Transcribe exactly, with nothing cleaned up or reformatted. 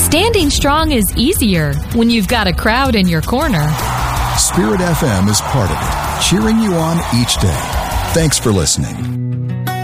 Standing strong is easier when you've got a crowd in your corner. Spirit F M is part of it, cheering you on each day. Thanks for listening.